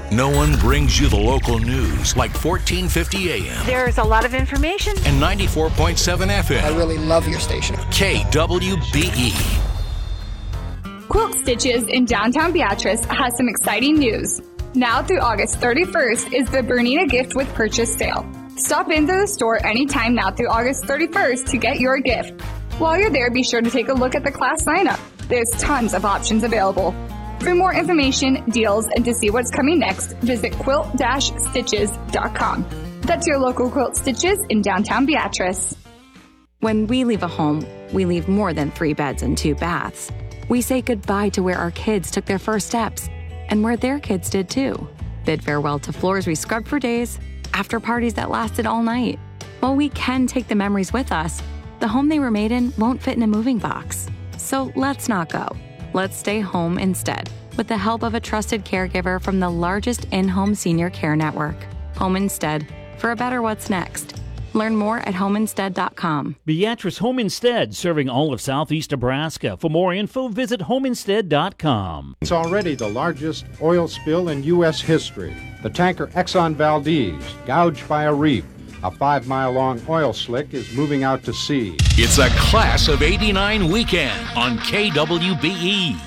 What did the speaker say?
No one brings you the local news like 1450 AM. There's a lot of information. And 94.7 FM. I really love your station. KWBE. Quilt Stitches in downtown Beatrice has some exciting news. Now through August 31st is the Bernina Gift with Purchase sale. Stop into the store anytime now through August 31st to get your gift. While you're there, be sure to take a look at the class lineup. There's tons of options available. For more information, deals, and to see what's coming next, visit quilt-stitches.com. That's your local Quilt Stitches in downtown Beatrice. When we leave a home, we leave more than 3 beds and 2 baths. We say goodbye to where our kids took their first steps and where their kids did too. Bid farewell to floors we scrubbed for days, after parties that lasted all night. While we can take the memories with us, the home they were made in won't fit in a moving box. So let's not go. Let's stay home instead, with the help of a trusted caregiver from the largest in-home senior care network. Home Instead, for a better what's next. Learn more at homeinstead.com. Beatrice Home Instead, serving all of southeast Nebraska. For more info, visit homeinstead.com. It's already the largest oil spill in U.S. history. The tanker Exxon Valdez, gouged by a reef. A 5-mile-long oil slick is moving out to sea. It's a Class of '89 weekend on KWBE.